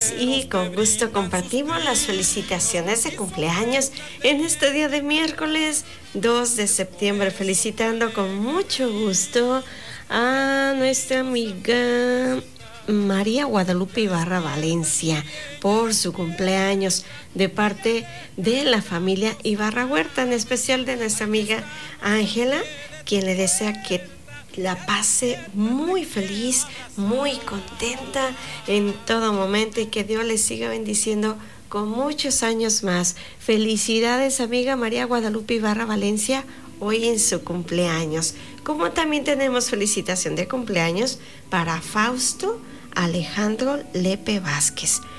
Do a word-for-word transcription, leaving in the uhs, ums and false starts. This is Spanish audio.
días y con gusto compartimos las felicitaciones de cumpleaños en este día de miércoles dos de septiembre, felicitando con mucho gusto a nuestra amiga María Guadalupe Ibarra Valencia por su cumpleaños, de parte de la familia Ibarra Huerta, en especial de nuestra amiga Ángela, quien le desea que la pase muy feliz, muy contenta en todo momento y que Dios le siga bendiciendo con muchos años más. Felicidades, amiga María Guadalupe Ibarra Valencia, hoy en su cumpleaños. Como también tenemos felicitación de cumpleaños para Fausto Alejandro Lepe Vázquez.